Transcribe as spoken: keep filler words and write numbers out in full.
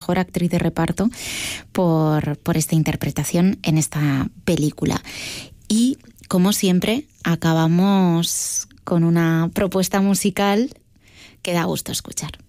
mejor actriz de reparto por, por esta interpretación en esta película. Y, como siempre, acabamos con una propuesta musical que da gusto escuchar.